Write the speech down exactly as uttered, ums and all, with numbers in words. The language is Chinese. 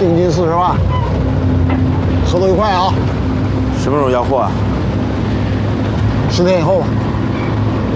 定金四十万，合同愉快啊！ 什么时候要货啊？ 十天以后吧。